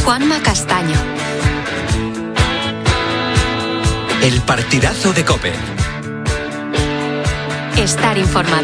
Juanma Castaño. El partidazo de COPE. Estar informado.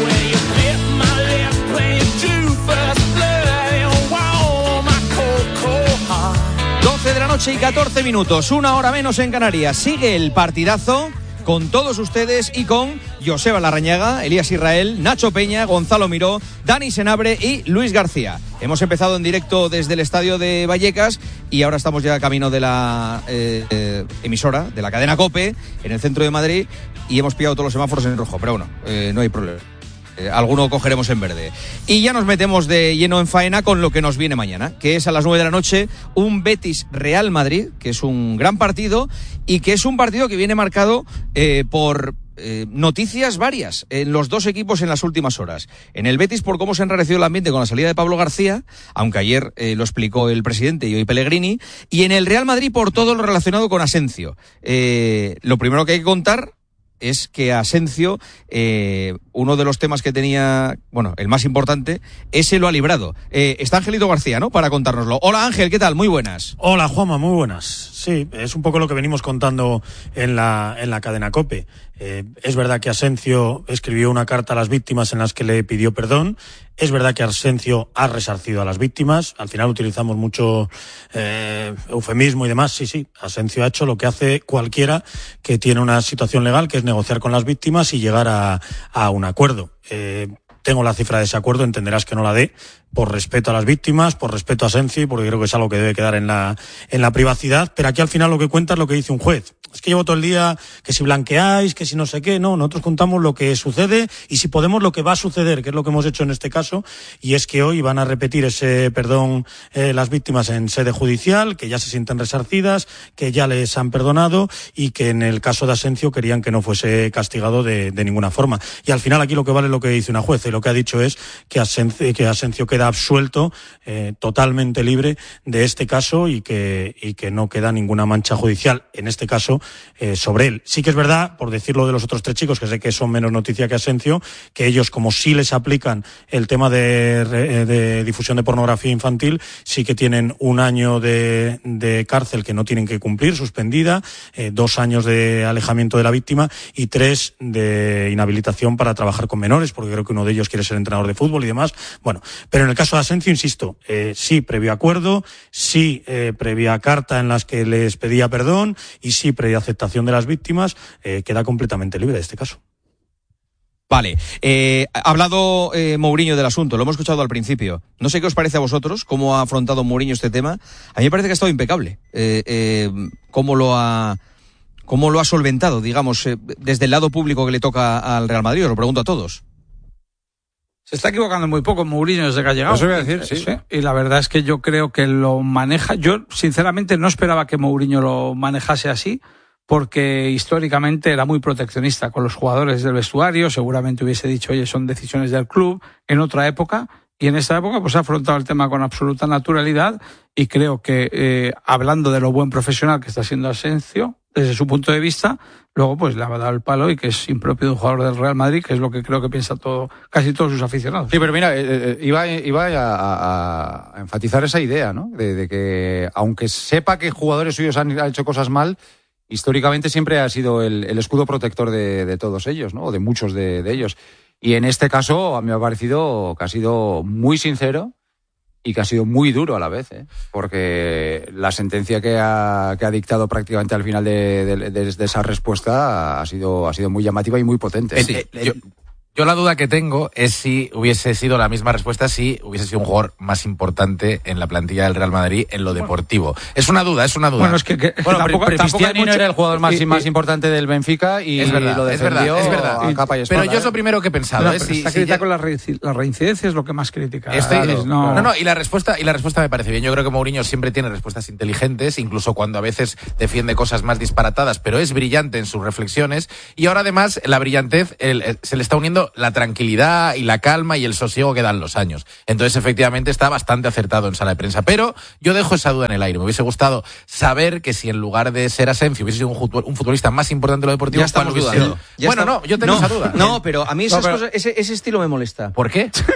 12 de la noche y 14 minutos, una hora menos en Canarias. Sigue el partidazo con todos ustedes y con Joseba Larrañaga, Elías Israel, Nacho Peña, Gonzalo Miró, Dani Senabre y Luis García. Hemos empezado en directo desde el estadio de Vallecas y ahora estamos ya camino de la emisora, de la cadena COPE, en el centro de Madrid, y hemos pillado todos los semáforos en rojo, pero bueno, no hay problema. Alguno cogeremos en verde. Y ya nos metemos de lleno en faena con lo que nos viene mañana, que es a las 9 de la noche un Betis-Real Madrid, que es un gran partido y que es un partido que viene marcado por noticias varias en los dos equipos en las últimas horas. En el Betis por cómo se ha enrarecido el ambiente con la salida de Pablo García, aunque ayer lo explicó el presidente y hoy Pellegrini, y en el Real Madrid por todo lo relacionado con Asensio. Lo primero que hay que contar es que Asensio, uno de los temas que tenía, bueno, el más importante, ese lo ha librado. Está Angelito García, ¿no?, para contárnoslo. Hola Ángel, ¿qué tal? Muy buenas. Hola Juanma, muy buenas. Sí, es un poco lo que venimos contando en la cadena COPE. Es verdad que Asensio escribió una carta a las víctimas en las que le pidió perdón. Es verdad que Asensio ha resarcido a las víctimas. Al final utilizamos mucho eufemismo y demás. Sí, Asensio ha hecho lo que hace cualquiera que tiene una situación legal, que es negociar con las víctimas y llegar a un acuerdo. Tengo la cifra de ese acuerdo, entenderás que no la dé, por respeto a las víctimas, por respeto a Asensio, porque creo que es algo que debe quedar en la privacidad, pero aquí al final lo que cuenta es lo que dice un juez. Es que llevo todo el día que si blanqueáis, que si no sé qué, no, nosotros contamos lo que sucede y si podemos lo que va a suceder, que es lo que hemos hecho en este caso, y es que hoy van a repetir ese perdón las víctimas en sede judicial, que ya se sienten resarcidas, que ya les han perdonado y que en el caso de Asensio querían que no fuese castigado de ninguna forma. Y al final aquí lo que vale es lo que dice una jueza, y lo que ha dicho es que Asensio queda absuelto, totalmente libre de este caso y que no queda ninguna mancha judicial, en este caso, sobre él. Sí que es verdad, por decirlo de los otros tres chicos, que sé que son menos noticia que Asensio, que ellos, como sí les aplican el tema de difusión de pornografía infantil, sí que tienen 1 año de cárcel que no tienen que cumplir, suspendida, 2 años de alejamiento de la víctima y 3 de inhabilitación para trabajar con menores, porque creo que uno de ellos quiere ser entrenador de fútbol y demás. Bueno, pero en el caso de Asensio, insisto, sí previo acuerdo, sí previa carta en las que les pedía perdón y sí previa aceptación de las víctimas, queda completamente libre de este caso. Vale, ha hablado Mourinho del asunto, lo hemos escuchado al principio. No sé qué os parece a vosotros, cómo ha afrontado Mourinho este tema. A mí me parece que ha estado impecable. Cómo lo ha solventado, digamos, desde el lado público que le toca al Real Madrid. Os lo pregunto a todos. Se está equivocando muy poco Mourinho desde que ha llegado. Eso voy a decir, sí. Y la verdad es que yo creo que lo maneja. Yo, sinceramente, no esperaba que Mourinho lo manejase así, porque históricamente era muy proteccionista con los jugadores del vestuario. Seguramente hubiese dicho, oye, son decisiones del club, en otra época. Y en esta época pues ha afrontado el tema con absoluta naturalidad y creo que, hablando de lo buen profesional que está siendo Asensio, desde su punto de vista, luego pues le ha dado el palo y que es impropio de un jugador del Real Madrid, que es lo que creo que piensa casi todos sus aficionados. Sí, pero mira, iba a enfatizar esa idea, ¿no? De que aunque sepa que jugadores suyos han hecho cosas mal, históricamente siempre ha sido el escudo protector de todos ellos, ¿no? O de muchos de ellos. Y en este caso a mí me ha parecido que ha sido muy sincero y que ha sido muy duro a la vez, porque la sentencia que ha dictado prácticamente al final de esa respuesta ha sido muy llamativa y muy potente. Sí, yo la duda que tengo es si hubiese sido la misma respuesta si hubiese sido un jugador más importante en la plantilla del Real Madrid en lo deportivo. Es una duda. Bueno, es que tampoco Cristiano no era el jugador más importante del Benfica y es verdad, lo defendió es verdad. a capa y espada. Pero yo es lo primero que he pensado. Esta crítica con la reincidencia es lo que más critica. No, y la respuesta me parece bien. Yo creo que Mourinho siempre tiene respuestas inteligentes, incluso cuando a veces defiende cosas más disparatadas, pero es brillante en sus reflexiones. Y ahora además la brillantez se le está uniendo la tranquilidad y la calma y el sosiego que dan los años. Entonces, efectivamente, está bastante acertado en sala de prensa. Pero yo dejo esa duda en el aire. Me hubiese gustado saber que si en lugar de ser Asensio hubiese sido un futbolista más importante de lo deportivo, ya estamos dudando. Bueno, yo tengo esa duda. No, pero a mí esas cosas, ese estilo me molesta. ¿Por qué?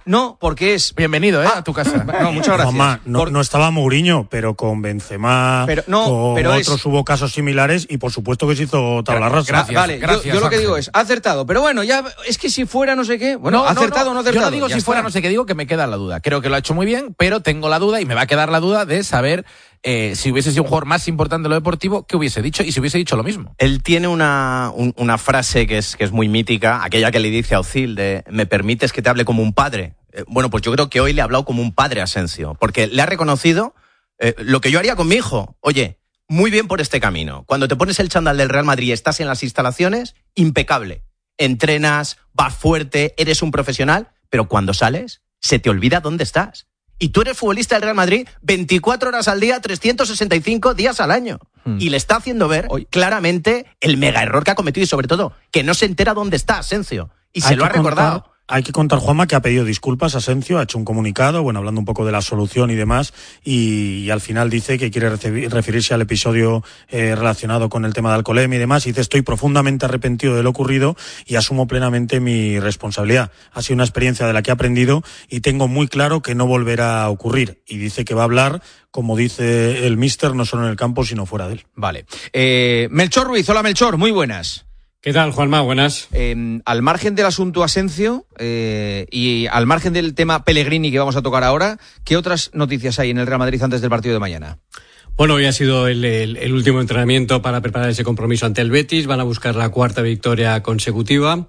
No, porque es... Bienvenido, a tu casa. No, muchas gracias. Mamá, no estaba Mourinho, pero con Benzema, con otros hubo casos similares y por supuesto que se hizo tabla rasa. Gracias. Vale, yo lo que digo es, ha acertado. Pero bueno, ya es que si fuera no sé qué... Bueno, ¿ha acertado o no ha acertado? Yo no digo si fuera no sé qué, digo que me queda la duda. Creo que lo ha hecho muy bien, pero tengo la duda y me va a quedar la duda de saber si hubiese sido un jugador más importante en lo deportivo, ¿qué hubiese dicho? Y si hubiese dicho lo mismo. Él tiene una frase que es muy mítica, aquella que le dice a Özil de ¿me permites que te hable como un padre? Bueno, pues yo creo que hoy le ha hablado como un padre a Asensio, porque le ha reconocido lo que yo haría con mi hijo. Oye, muy bien por este camino. Cuando te pones el chándal del Real Madrid y estás en las instalaciones, impecable. Entrenas, vas fuerte, eres un profesional, pero cuando sales, se te olvida dónde estás. Y tú eres futbolista del Real Madrid 24 horas al día, 365 días al año. Y le está haciendo ver claramente el mega error que ha cometido y sobre todo que no se entera dónde está Asensio. Y se lo ha recordado. Hay que contar, Juanma, que ha pedido disculpas a Asensio, ha hecho un comunicado, hablando un poco de la solución y demás, y al final dice que quiere referirse al episodio relacionado con el tema de alcoholemia y demás, y dice: estoy profundamente arrepentido de lo ocurrido y asumo plenamente mi responsabilidad. Ha sido una experiencia de la que he aprendido y tengo muy claro que no volverá a ocurrir. Y dice que va a hablar, como dice el míster, no solo en el campo, sino fuera de él. Vale. Melchor Ruiz, hola Melchor, muy buenas. ¿Qué tal, Juanma? Buenas. Al margen del asunto Asensio y al margen del tema Pellegrini que vamos a tocar ahora, ¿qué otras noticias hay en el Real Madrid antes del partido de mañana? Bueno, hoy ha sido el último entrenamiento para preparar ese compromiso ante el Betis. Van a buscar la 4ª victoria consecutiva.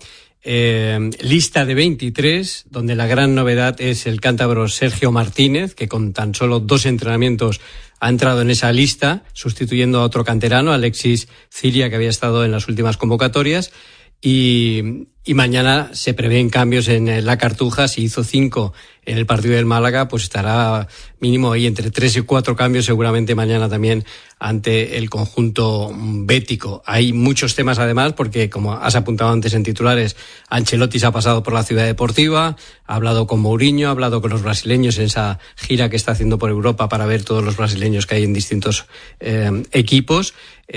Lista de 23, donde la gran novedad es el cántabro Sergio Martínez, que con tan solo 2 entrenamientos ha entrado en esa lista, sustituyendo a otro canterano, Alexis Cilia, que había estado en las últimas convocatorias. Y mañana se prevén cambios en la Cartuja. Si hizo 5 en el partido del Málaga, pues estará mínimo ahí entre 3 y 4 cambios seguramente mañana también ante el conjunto bético. Hay muchos temas además porque, como has apuntado antes en titulares, Ancelotti se ha pasado por la Ciudad Deportiva, ha hablado con Mourinho, ha hablado con los brasileños en esa gira que está haciendo por Europa para ver todos los brasileños que hay en distintos equipos.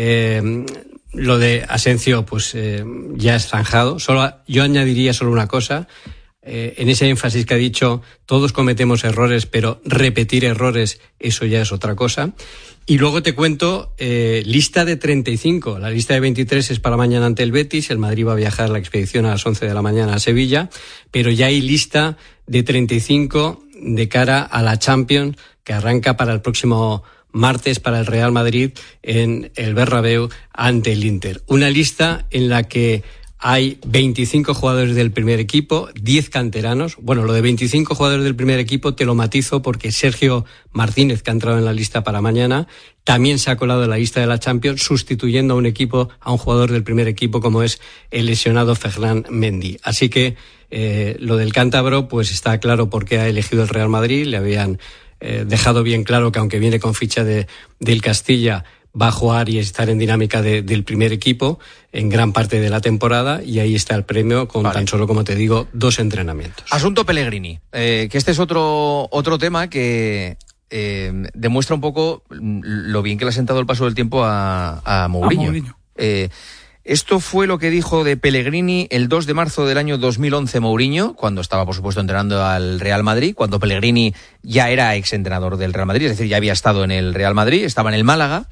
Lo de Asensio, pues ya es zanjado. Yo añadiría solo una cosa. En ese énfasis que ha dicho, todos cometemos errores, pero repetir errores, eso ya es otra cosa. Y luego te cuento, lista de 35. La lista de 23 es para mañana ante el Betis. El Madrid va a viajar la expedición a las 11 de la mañana a Sevilla. Pero ya hay lista de 35 de cara a la Champions, que arranca para el próximo martes para el Real Madrid en el Bernabéu ante el Inter. Una lista en la que hay 25 jugadores del primer equipo, 10 canteranos. Bueno, lo de 25 jugadores del primer equipo te lo matizo porque Sergio Martínez, que ha entrado en la lista para mañana, también se ha colado en la lista de la Champions, sustituyendo a un jugador del primer equipo como es el lesionado Ferland Mendy. Así que lo del cántabro, pues está claro por qué ha elegido el Real Madrid. Le habían dejado bien claro que aunque viene con ficha del Castilla, va a jugar y estar en dinámica del primer equipo en gran parte de la temporada, y ahí está el premio con tan solo, como te digo, 2 entrenamientos. Asunto Pellegrini, que este es otro tema que demuestra un poco lo bien que le ha sentado el paso del tiempo a Mourinho. Esto fue lo que dijo de Pellegrini el 2 de marzo del año 2011 Mourinho, cuando estaba, por supuesto, entrenando al Real Madrid, cuando Pellegrini ya era exentrenador del Real Madrid, es decir, ya había estado en el Real Madrid, estaba en el Málaga,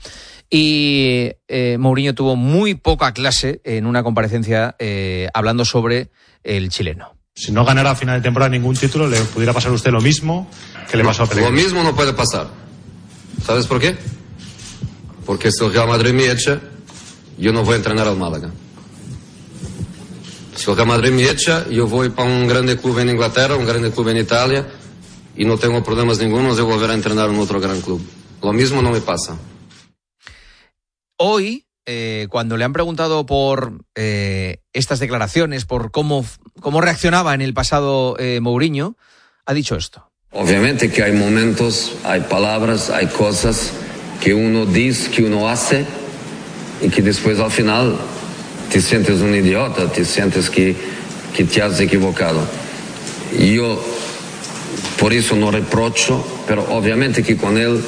y Mourinho tuvo muy poca clase en una comparecencia hablando sobre el chileno. Si no ganara a final de temporada ningún título, le pudiera pasar a usted lo mismo que le pasó a Pellegrini. Lo mismo no puede pasar. ¿Sabes por qué? Porque si el Real Madrid me echa, yo no voy a entrenar al Málaga. Si el Real Madrid me echa, yo voy para un grande club en Inglaterra, un grande club en Italia, y no tengo problemas ningunos de volver a entrenar en otro gran club. Lo mismo no me pasa. Hoy, cuando le han preguntado por estas declaraciones, por cómo reaccionaba en el pasado Mourinho, ha dicho esto. Obviamente que hay momentos, hay palabras, hay cosas que uno dice, que uno hace, y que después al final te sientes un idiota, te sientes que te has equivocado. Y yo por eso no reprocho, pero obviamente que con él,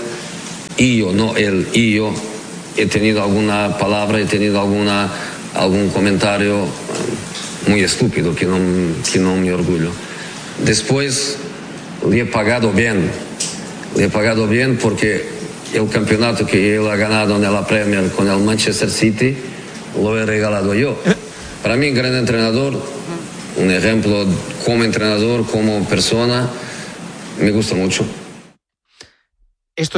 yo he tenido alguna palabra, he tenido algún comentario muy estúpido que no me orgullo. Después le he pagado bien. Le he pagado bien porque el campeonato que él ha ganado en la Premier con el Manchester City lo he regalado yo. Para mí, gran entrenador, un ejemplo como entrenador, como persona, me gusta mucho. Esto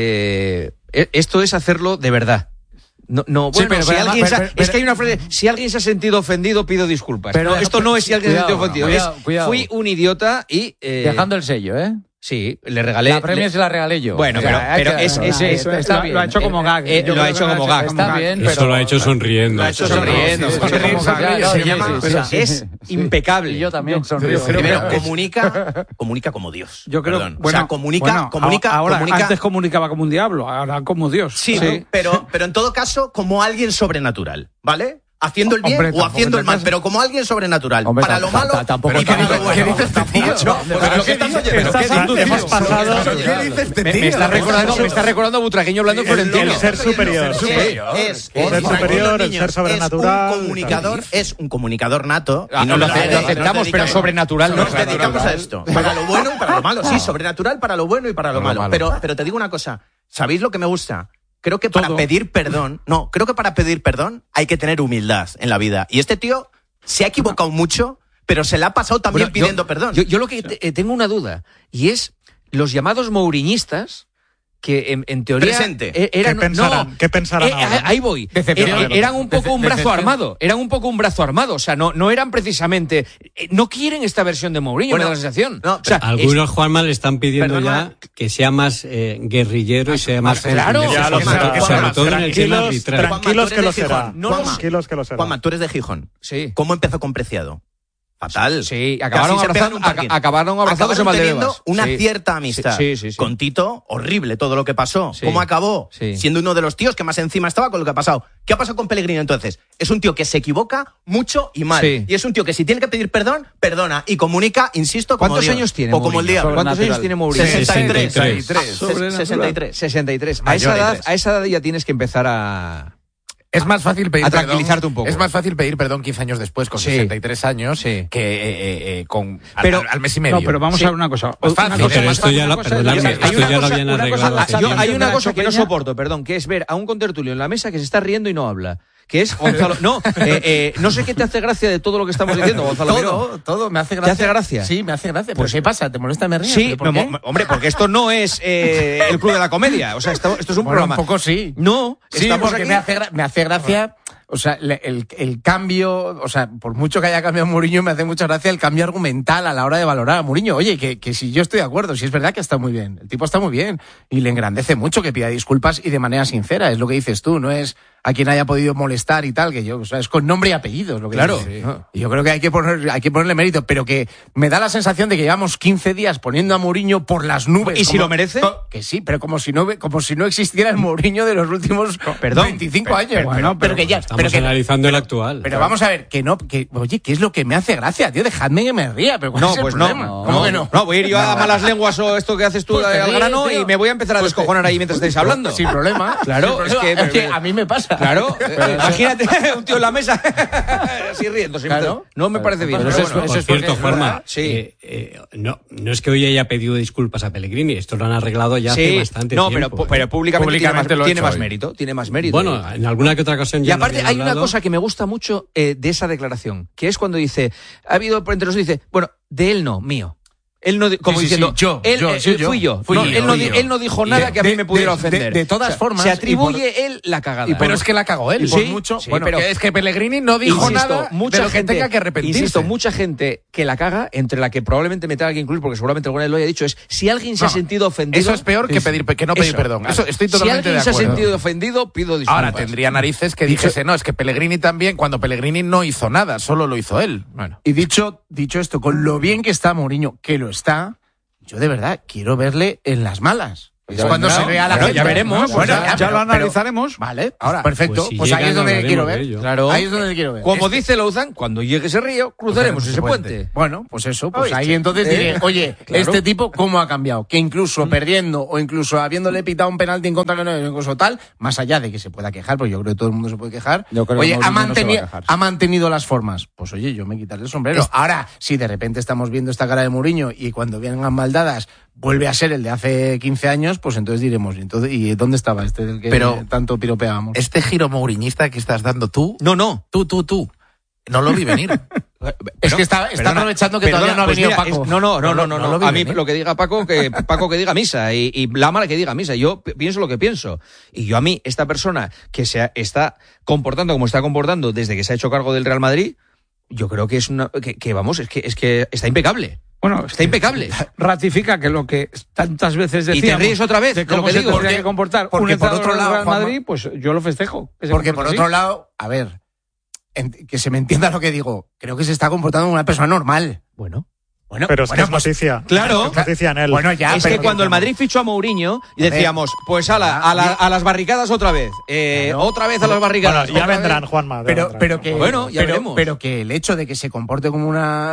es hacerlo de verdad. No, bueno, Sí, pero si alguien es que hay una frase, pero- si alguien se ha sentido ofendido, pido disculpas. Pero esto no es si alguien se ha sentido ofendido. Cuidado. Fui un idiota y... Dejando el sello, ¿eh? Sí, le regalé... La Premier se la regalé yo. Bueno, O sea, pero hay que- está bien. Lo ha hecho como gag. Yo Lo creo ha que hecho como gag. Está bien, Esto pero... lo ha hecho sonriendo. Lo ha hecho sonriendo. Sí, Se llama- sí, sí. Es impecable. Y yo también sonrío. Primero, comunica como Dios. Yo creo, Perdón. bueno, o sea, comunica. Ahora, antes comunicaba como un diablo, ahora como Dios. Sí, pero en todo caso, como alguien sobrenatural, ¿vale? Haciendo el bien Hombre, o tampoco haciendo el mal, te pero como alguien sobrenatural. Hombre, para lo malo tampoco y para lo bueno. ¿Qué dice este tío? No, pues lo que estás oyendo. Estás ¿Qué dices? hemos pasado ¿Qué dice este tío? Me está recordando a Butragueño hablando florentino. el ser superior. Es ser superior, el ser sobrenatural. Es un comunicador nato. Ah, y no lo nos aceptamos, pero dedicamos- sobrenatural no. Nos dedicamos a esto. Para lo bueno y para lo malo. Sí, sobrenatural para lo bueno y para lo malo. Pero te digo una cosa. ¿Sabéis lo que me gusta? Creo que para pedir perdón hay que tener humildad en la vida. Y este tío se ha equivocado mucho, pero se le ha pasado también pidiendo perdón. Yo lo que tengo una duda, y es los llamados mouriñistas, que en teoría Presente. eran... ¿Qué pensarán ahora? Ahí voy. Eran un poco un brazo armado. Eran un poco un brazo armado. O sea, no eran precisamente... no quieren esta versión de Mourinho, me da la sensación. No, o sea, Algunos, Juanma, le están pidiendo Perdona. ya que sea más guerrillero y sea más... claro. Ya lo será. Sobre todo en el tema arbitral. Tranquilos que lo será. Juanma, Tranquilos que lo será. Juanma, tú eres de Gijón. Sí. ¿Cómo empezó con Preciado? Fatal. Sí, acabaron Casi se pegan un parking. abrazados en Acabaron Valdebebas. teniendo una Sí. cierta amistad. Sí. Con Tito, horrible todo lo que pasó. Sí. ¿Cómo acabó? Sí. Siendo uno de los tíos que más encima estaba con lo que ha pasado. ¿Qué ha pasado con Pellegrino entonces? Es un tío que se equivoca mucho y mal. Sí. Y es un tío que si tiene que pedir perdón, perdona. Y comunica, insisto, como ¿Cuántos Dios. años tiene O como el Mourinho? diablo. ¿Cuántos años tiene Mourinho? 63. 63. 63. Mayor de tres. A esa edad ya tienes que empezar a... Es más fácil pedir A tranquilizarte un poco. Es más fácil pedir perdón 15 años después, con Sí. 63 años, Sí. que con Pero- al mes y medio. No, pero vamos Sí. a ver una cosa. Pues fácil, Una cosa, pero esto ya una lo- cosa- perdonadme, hay esto una ya lo cosa- habían una cosa- arreglado hace Hay tiempo. una cosa que no Peña- soporto, perdón, que es ver a un contertulio en la mesa que se está riendo y no habla. Que es Gonzalo... No, no sé qué te hace gracia de todo lo que estamos diciendo, Gonzalo Miró. Todo me hace ¿Te gracia. hace gracia? Sí, me hace gracia. Pues- ¿Pero qué pasa? ¿Te molesta me río? Sí, ¿Pero por qué? hombre, porque esto no es el Club de la Comedia. O sea, esto es un Bueno, programa... un poco sí. No, Sí, estamos porque aquí... me hace gracia. O sea, el cambio, o sea, por mucho que haya cambiado Mourinho, me hace mucha gracia el cambio argumental a la hora de valorar a Mourinho. Oye, que si yo estoy de acuerdo, si es verdad que está muy bien, el tipo está muy bien y le engrandece mucho que pida disculpas y de manera sincera, es lo que dices tú, no es a quien haya podido molestar y tal, que yo, o sea, es con nombre y apellido, lo que Claro. dice. Y yo creo que hay que ponerle mérito, pero que me da la sensación de que llevamos 15 días poniendo a Mourinho por las nubes. ¿Y si lo merece? Que sí, pero como si no existiera el Mourinho de los últimos 25 años. bueno, pero que ya, Estamos pero que, analizando el actual. pero vamos a ver, oye, ¿qué es lo que me hace gracia, tío? Dejadme que me ría, pero ¿cuál No, es el pues problema? no. ¿Cómo que no? No, voy a ir yo a malas lenguas o esto que haces tú Pues te al ríes, grano tío. y me voy a empezar a descojonar ahí mientras estáis hablando. Sin problema. Claro, Sin problema. es que... a mí me pasa. Claro, imagínate un tío en la mesa así riendo. Claro. No me parece bien. Pero pero eso bueno. Por cierto, porque- Juanma, Sí. no es que hoy haya pedido disculpas a Pellegrini, esto lo han arreglado ya hace Sí, bastante no, tiempo. pero públicamente Públicamente lo ha tiene hecho más hoy. mérito. Tiene más mérito. Bueno, en alguna que otra ocasión Y ya aparte lo habían hay una hablado. cosa que me gusta mucho de esa declaración, que es cuando dice, ha habido entre nosotros, dice, bueno, de él no, mío. Él no, como Sí, sí, diciendo, sí, yo, él, fui yo. No, él no dijo nada que a mí me pudiera ofender. De todas formas, se y atribuye él la cagada. pero es que la cagó él. Y Y por sí, mucho. sí, bueno, pero- que es que Pellegrini no dijo nada mucha de lo que gente, tenga que arrepentirse. Insisto, mucha gente que la caga, entre la que probablemente me tenga que incluir, porque seguramente alguna vez lo haya dicho, es si alguien se ha No, sentido ofendido... Eso es peor que no pedir perdón. claro. Eso estoy Si totalmente de alguien se ha acuerdo. sentido ofendido, pido disculpas. Ahora tendría narices que dijese, no, es que Pellegrini también, cuando Pellegrini no hizo nada, solo lo hizo él. Bueno. Y dicho esto, con lo bien que está Mourinho, que lo está, yo de verdad quiero verle en las malas. Es cuando se vea la gente. Ya veremos. Bueno, ya lo analizaremos. Vale, ahora. Perfecto. Pues ahí es donde quiero ver. Claro. Ahí es donde quiero ver. Como dice Louzan, cuando llegue ese río, cruzaremos ese puente. Bueno, pues eso. Pues ahí entonces diré, oye, claro. este tipo, ¿cómo ha cambiado? Que incluso perdiendo o incluso habiéndole pitado un penalti en contra que no, incluso tal, más allá de que se pueda quejar, pues yo creo que todo el mundo se puede quejar. Oye, ha mantenido las formas. Pues oye, yo me quitaré el sombrero. Ahora, si de repente estamos viendo esta cara de Mourinho y cuando vengan maldadas vuelve a ser el de hace 15 años, pues entonces diremos, ¿y dónde estaba este del que tanto piropeábamos? Este giro mouriñista que estás dando tú... No. Tú. No lo vi venir. Es que está aprovechando que todavía no ha venido Paco. No. A mí lo que diga Paco que diga misa y Lama que diga misa. Yo pienso lo que pienso. Y yo a mí, esta persona que se está comportando como está comportando desde que se ha hecho cargo del Real Madrid, yo creo que es que está impecable. Bueno, está impecable. Ratifica que lo que tantas veces decíamos. Y te ríes otra vez de cómo de lo que se digo. tendría que comportar un entrenador del Real Madrid, pues yo lo festejo. Porque por otro lado, a ver, que se me entienda lo que digo, creo que se está comportando como una persona normal. Bueno, pero es que es noticia. Claro. Es noticia en él. Bueno, ya, es que cuando el Madrid fichó a Mourinho y decíamos, pues a las barricadas otra vez. Otra vez a las barricadas. Bueno, ya vendrán, Juanma. Pero que veremos. Pero que el hecho de que se comporte como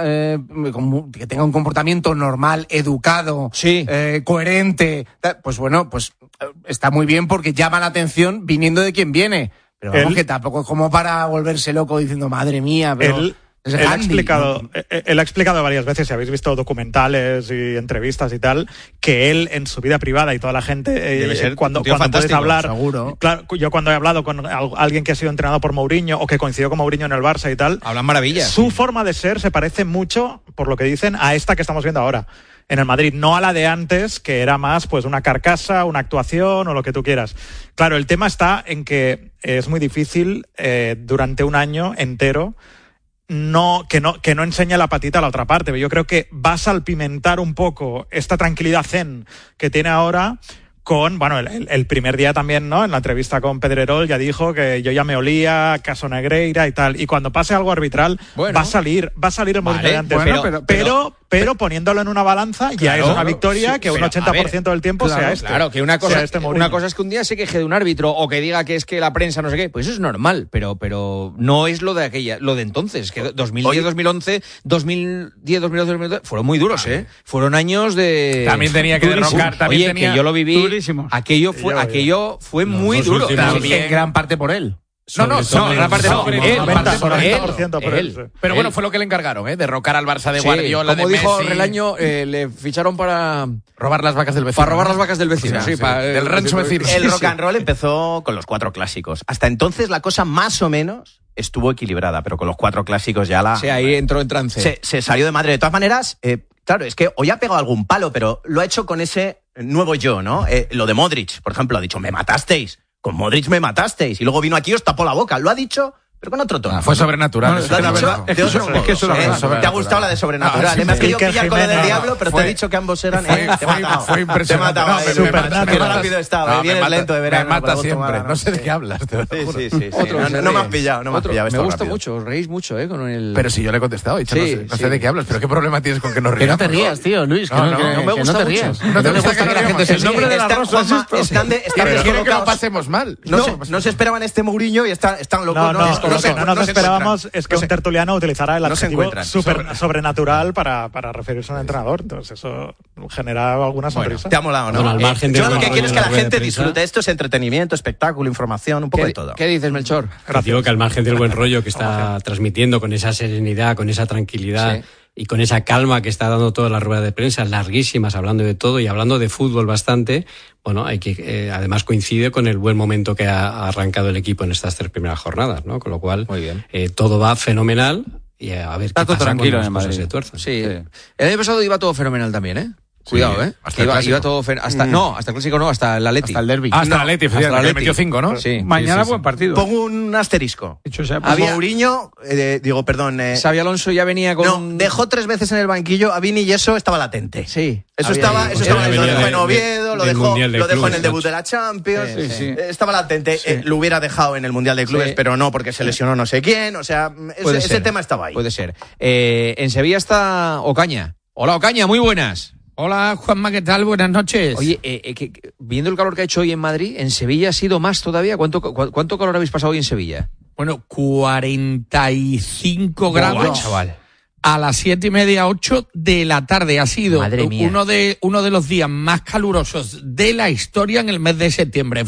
que tenga un comportamiento normal, educado, coherente, pues bueno, pues está muy bien porque llama la atención viniendo de quien viene. Pero vamos, que tampoco es como para volverse loco diciendo, madre mía, pero... Él ha explicado varias veces, si habéis visto documentales y entrevistas y tal, que él en su vida privada y toda la gente, cuando puedes hablar, seguro. Claro, yo cuando he hablado con alguien que ha sido entrenado por Mourinho o que coincidió con Mourinho en el Barça y tal, hablan maravillas. Su forma de ser se parece mucho, por lo que dicen, a esta que estamos viendo ahora en el Madrid, no a la de antes, que era más pues una carcasa, una actuación o lo que tú quieras. Claro, el tema está en que es muy difícil durante un año entero que no enseñe la patita a la otra parte. Yo creo que va a salpimentar un poco esta tranquilidad zen que tiene ahora con, bueno, el primer día también, ¿no? En la entrevista con Pedrerol ya dijo que yo ya me olía, caso Negreira y tal. Y cuando pase algo arbitral, va a salir el Mourinho de antes. Pero poniéndolo en una balanza, ya es una victoria que un 80% del tiempo sea este. Claro, que una cosa es que un día se queje de un árbitro o que diga que es que la prensa no sé qué, pues eso es normal, pero no es lo de entonces, que 2010, 2011, 2012 fueron muy duros, fueron años de... También tenía que derrocar, que yo lo viví, aquello fue muy duro. En gran parte por él. En gran parte no. Él. Pero bueno, fue lo que le encargaron, derrocar al Barça de Guardiola, como de dijo Messi. Relaño, le ficharon para robar las vacas del vecino. Para robar las vacas del vecino, del rancho vecino. El rock and roll empezó con los 4 clásicos. Hasta entonces la cosa más o menos estuvo equilibrada, pero con los 4 clásicos ya ahí entró en trance. Se salió de madre. De todas maneras, claro, es que hoy ha pegado algún palo, pero lo ha hecho con ese nuevo yo, ¿no? Lo de Modric, por ejemplo, ha dicho, me matasteis. Con Modric me matasteis. Y luego vino aquí y os tapó la boca. Lo ha dicho, pero con otro tono. Fue sobrenatural. Te ha gustado la de sobrenatural. Me has querido pillar con lo del diablo, pero te he dicho que ambos eran... Fue impresionante. Qué rápido estaba. Vienes lento de verano. Me mata siempre. No sé de qué hablas. Sí. No me has pillado. Me gusta mucho, os reís mucho, con el... Pero si yo le he contestado, no sé de qué hablas. Pero qué problema tienes con que nos Que riamos. no te rías, tío, Luis. No me gusta te rías. No te gusta que la gente se El nombre de la rosa es esto. Están quieren que lo pasemos mal. No se esperaban este Mourinho y están locos. No nos esperábamos es que un tertuliano utilizará el adjetivo sobrenatural para referirse a un entrenador. Entonces eso genera alguna sonrisa. Te ha molado, ¿no? Bueno, al margen de yo lo que quiero es que la gente prensa, disfrute. Esto es entretenimiento, espectáculo, información, un poco de todo. ¿Qué dices, Melchor? Digo que al margen del buen rollo que está transmitiendo, con esa serenidad, con esa tranquilidad y con esa calma que está dando todas las ruedas de prensa, larguísimas, hablando de todo y hablando de fútbol bastante, bueno, hay que además coincide con el buen momento que ha arrancado el equipo en estas 3 primeras jornadas, ¿no? Con lo cual, muy bien. Todo va fenomenal y a ver qué pasa tranquilo cuando las cosas se tuerzan. Sí. El año pasado iba todo fenomenal también, ¿eh? Cuidado, iba todo hasta el clásico no, hasta el Atleti. Hasta el derbi. Hasta el Atleti, le metió 5, ¿no? Sí. Mañana buen partido. Pongo un asterisco. Mourinho, Xabi Alonso ya venía con... No, dejó 3 veces en el banquillo a Vini y eso estaba latente. Sí. Eso estaba lo dejó en Oviedo, lo dejó en el debut de la Champions. Estaba latente. Lo hubiera dejado en el Mundial de Clubes, pero no, porque se lesionó no sé quién. O sea, ese tema estaba ahí. Puede ser. En Sevilla está Ocaña. Hola, Ocaña, muy buenas. Hola, Juanma, ¿qué tal? Buenas noches. Oye, viendo el calor que ha hecho hoy en Madrid, en Sevilla ha sido más todavía. ¿Cuánto calor habéis pasado hoy en Sevilla? Bueno, 45 grados. Buah, chaval. A las 7:30, 8 de la tarde. Ha sido uno de los días más calurosos de la historia en el mes de septiembre.